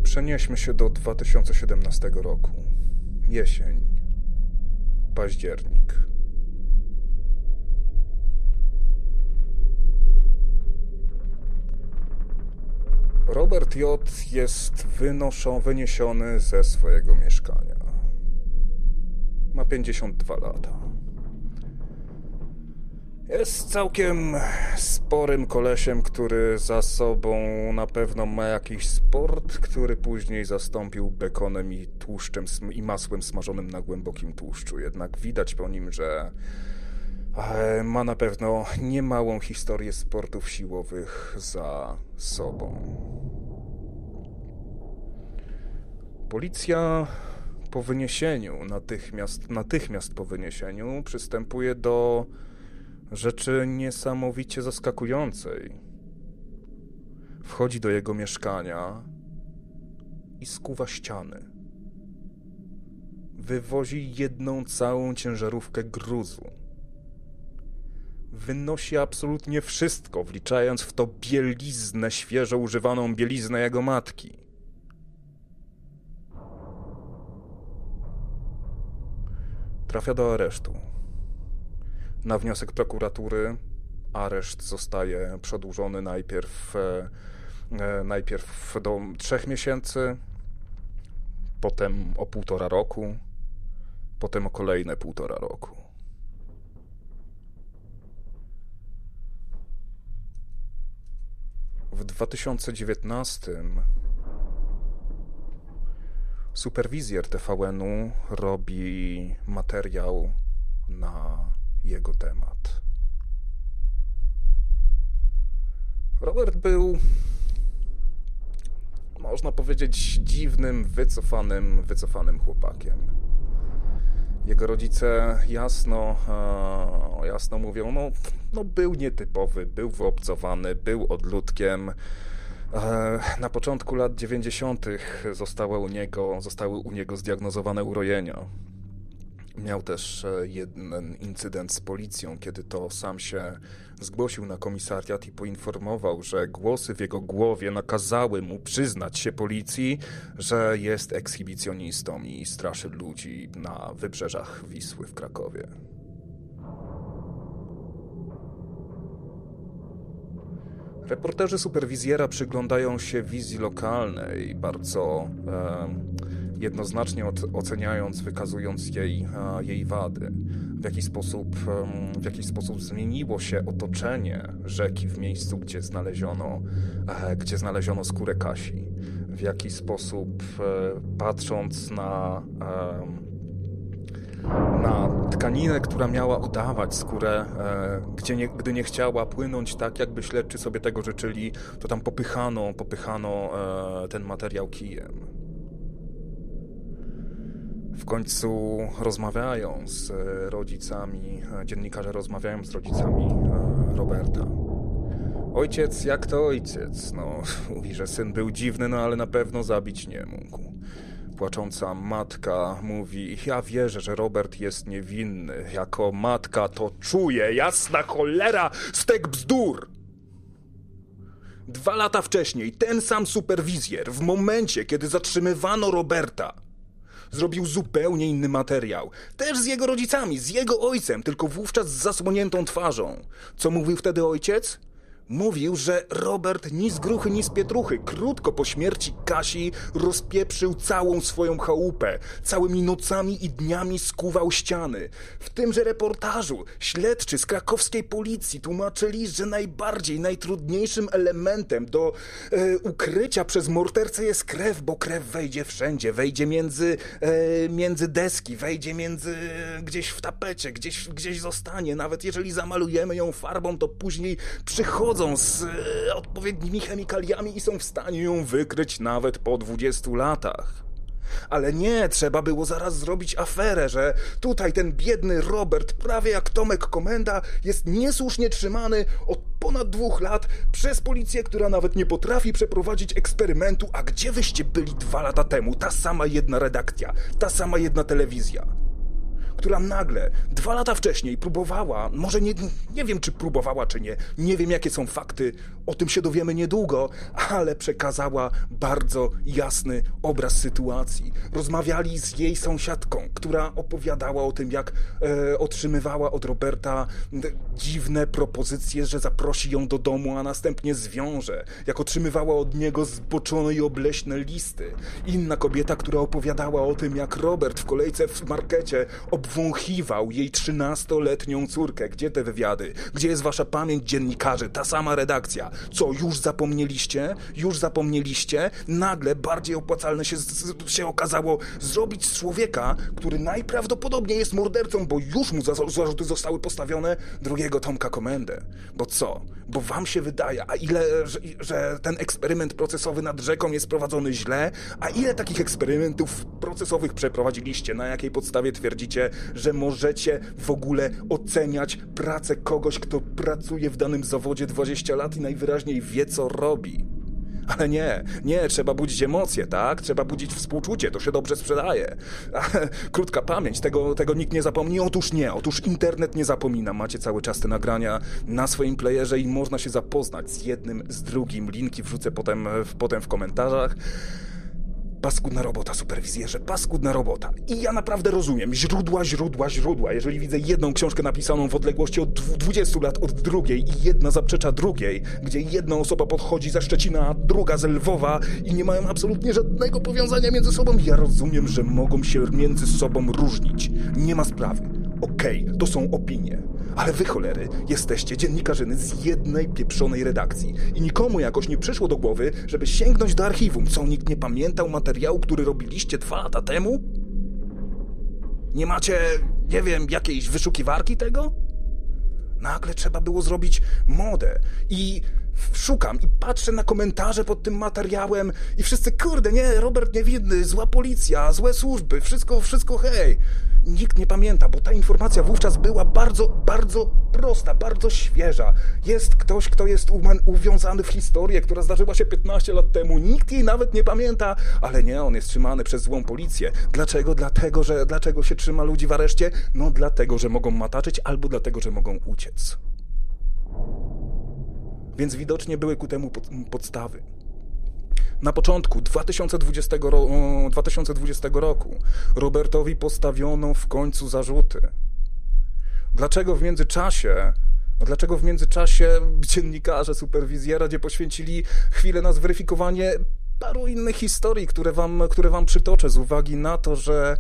Przenieśmy się do 2017 roku. Jesień. Październik. Robert J. jest wyniesiony ze swojego mieszkania. Ma 52 lata. Jest całkiem sporym kolesiem, który za sobą na pewno ma jakiś sport, który później zastąpił bekonem i tłuszczem i masłem smażonym na głębokim tłuszczu. Jednak widać po nim, że ma na pewno niemałą historię sportów siłowych za sobą. Policja po wyniesieniu, natychmiast po wyniesieniu przystępuje do rzeczy niesamowicie zaskakującej. Wchodzi do jego mieszkania i skuwa ściany. Wywozi jedną całą ciężarówkę gruzu. Wynosi absolutnie wszystko, wliczając w to bieliznę, świeżo używaną bieliznę jego matki. Trafia do aresztu. Na wniosek prokuratury areszt zostaje przedłużony najpierw do 3 miesięcy, potem o 1,5 roku, potem o kolejne 1,5 roku. W 2019 superwizjer TVN-u robi materiał na jego temat. Robert był, można powiedzieć, dziwnym, wycofanym chłopakiem. Jego rodzice jasno mówią, no był nietypowy, był wyobcowany, był odludkiem. Na początku lat 90. zostały u niego zdiagnozowane urojenia. Miał też jeden incydent z policją, kiedy to sam się zgłosił na komisariat i poinformował, że głosy w jego głowie nakazały mu przyznać się policji, że jest ekshibicjonistą i straszy ludzi na wybrzeżach Wisły w Krakowie. Reporterzy superwizjera przyglądają się wizji lokalnej, bardzo jednoznacznie oceniając, wykazując jej wady. W jaki sposób zmieniło się otoczenie rzeki w miejscu, gdzie znaleziono skórę Kasi. W jaki sposób, patrząc na tkaninę, która miała udawać skórę, gdy nie chciała płynąć tak, jakby śledczy sobie tego życzyli, to tam popychano ten materiał kijem. W końcu dziennikarze rozmawiają z rodzicami Roberta. Ojciec, jak to ojciec? Mówi, że syn był dziwny, ale na pewno zabić nie mógł. Płacząca matka mówi, ja wierzę, że Robert jest niewinny. Jako matka to czuję, jasna cholera, stek bzdur! 2 lata wcześniej ten sam superwizjer, w momencie, kiedy zatrzymywano Roberta, zrobił zupełnie inny materiał. Też z jego rodzicami, z jego ojcem, tylko wówczas z zasłoniętą twarzą. Co mówił wtedy ojciec? Mówił, że Robert ni z gruchy, ni z pietruchy krótko po śmierci Kasi rozpieprzył całą swoją chałupę. Całymi nocami i dniami skuwał ściany. W tymże reportażu śledczy z krakowskiej policji tłumaczyli, że najtrudniejszym elementem do ukrycia przez mordercę jest krew, bo krew wejdzie wszędzie. Wejdzie między deski, wejdzie gdzieś w tapecie, gdzieś zostanie. Nawet jeżeli zamalujemy ją farbą, to później przychodzą z odpowiednimi chemikaliami i są w stanie ją wykryć nawet po 20 latach. Ale nie, trzeba było zaraz zrobić aferę, że tutaj ten biedny Robert, prawie jak Tomek Komenda, jest niesłusznie trzymany od ponad 2 lat przez policję, która nawet nie potrafi przeprowadzić eksperymentu. A gdzie wyście byli 2 lata temu? Ta sama jedna redakcja, ta sama jedna telewizja. która nagle 2 lata wcześniej próbowała, może nie wiem, czy próbowała, czy nie wiem, jakie są fakty, o tym się dowiemy niedługo, ale przekazała bardzo jasny obraz sytuacji. Rozmawiali z jej sąsiadką, która opowiadała o tym, jak otrzymywała od Roberta dziwne propozycje, że zaprosi ją do domu, a następnie zwiąże. Jak otrzymywała od niego zboczone i obleśne listy. Inna kobieta, która opowiadała o tym, jak Robert w kolejce w markecie obwąchiwał jej 13-letnią córkę. Gdzie te wywiady? Gdzie jest wasza pamięć, dziennikarzy? Ta sama redakcja. Co, już zapomnieliście? Już zapomnieliście? Nagle bardziej opłacalne się okazało zrobić z człowieka, który najprawdopodobniej jest mordercą, bo już mu zarzuty zostały postawione, drugiego Tomka Komendę. Bo co? Bo wam się wydaje, że ten eksperyment procesowy nad rzeką jest prowadzony źle? A ile takich eksperymentów procesowych przeprowadziliście? Na jakiej podstawie twierdzicie, że możecie w ogóle oceniać pracę kogoś, kto pracuje w danym zawodzie 20 lat i najwyraźniej wie, co robi? Ale nie, trzeba budzić emocje, tak? Trzeba budzić współczucie, to się dobrze sprzedaje. Krótka pamięć, tego nikt nie zapomni. Otóż internet nie zapomina. Macie cały czas te nagrania na swoim playerze i można się zapoznać z jednym, z drugim. Linki wrzucę potem w komentarzach. Paskudna robota, superwizjerze, paskudna robota. I ja naprawdę rozumiem, źródła. Jeżeli widzę jedną książkę napisaną w odległości od 20 lat od drugiej i jedna zaprzecza drugiej, gdzie jedna osoba podchodzi ze Szczecina, a druga z Lwowa i nie mają absolutnie żadnego powiązania między sobą, ja rozumiem, że mogą się między sobą różnić. Nie ma sprawy. Okej, to są opinie. Ale wy, cholery, jesteście dziennikarzyny z jednej pieprzonej redakcji. I nikomu jakoś nie przyszło do głowy, żeby sięgnąć do archiwum. Co, nikt nie pamiętał materiału, który robiliście 2 lata temu? Nie macie, nie wiem, jakiejś wyszukiwarki tego? Nagle trzeba było zrobić modę. I szukam i patrzę na komentarze pod tym materiałem i wszyscy, kurde, nie, Robert niewinny, zła policja, złe służby, wszystko hej. Nikt nie pamięta, bo ta informacja wówczas była bardzo, bardzo prosta, bardzo świeża. Jest ktoś, kto jest uwiązany w historię, która zdarzyła się 15 lat temu. Nikt jej nawet nie pamięta, ale nie, on jest trzymany przez złą policję. Dlaczego? Dlaczego się trzyma ludzi w areszcie? No dlatego, że mogą mataczyć albo dlatego, że mogą uciec. Więc widocznie były ku temu podstawy. Na początku 2020 roku Robertowi postawiono w końcu zarzuty. Dlaczego w międzyczasie dziennikarze Superwizjera nie poświęcili chwilę na zweryfikowanie paru innych historii, które wam przytoczę z uwagi na to, że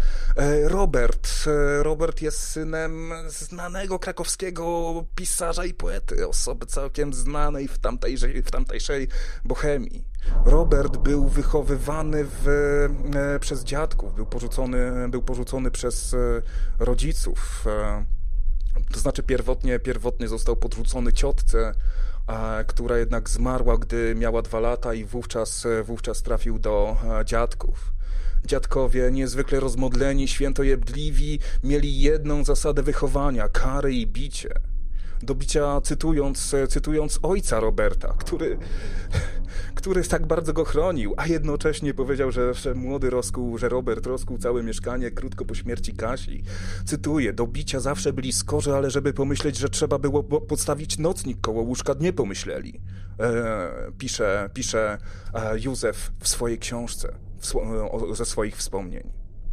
Robert jest synem znanego krakowskiego pisarza i poety, osoby całkiem znanej w tamtejszej Bohemii. Robert był wychowywany przez dziadków, był porzucony przez rodziców. To znaczy pierwotnie został podrzucony ciotce, która jednak zmarła, gdy miała 2 lata i wówczas trafił do dziadków. Dziadkowie, niezwykle rozmodleni, świętojebliwi, mieli jedną zasadę wychowania, kary i bicie. Do bicia cytując ojca Roberta, który tak bardzo go chronił, a jednocześnie powiedział, że Robert rozkuł całe mieszkanie krótko po śmierci Kasi. Cytuję, do bicia zawsze byli skorzy, ale żeby pomyśleć, że trzeba było podstawić nocnik koło łóżka, nie pomyśleli. Pisze Józef w swojej książce, ze swoich wspomnień.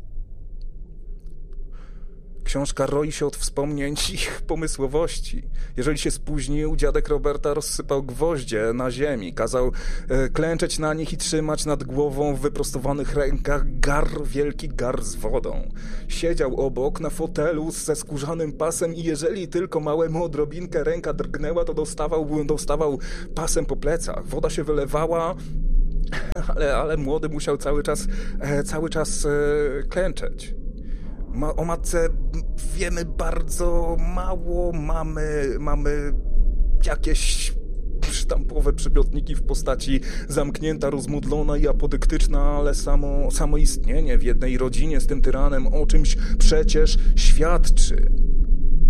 Książka roi się od wspomnień ich pomysłowości. Jeżeli się spóźnił, dziadek Roberta rozsypał gwoździe na ziemi, kazał klęczeć na nich i trzymać nad głową w wyprostowanych rękach wielki gar z wodą. Siedział obok na fotelu ze skórzanym pasem i jeżeli tylko małemu odrobinkę ręka drgnęła, to dostawał pasem po plecach. Woda się wylewała, ale młody musiał cały czas klęczeć. O matce wiemy bardzo mało, mamy jakieś sztampowe przymiotniki w postaci zamknięta, rozmodlona i apodyktyczna, ale samo istnienie w jednej rodzinie z tym tyranem o czymś przecież świadczy.